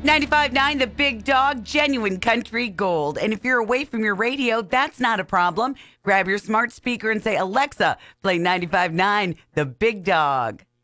95.9 The Big Dog, genuine country gold. And if you're away from your radio, that's not a problem. Grab your smart speaker and say, Alexa, play 95.9 The Big Dog.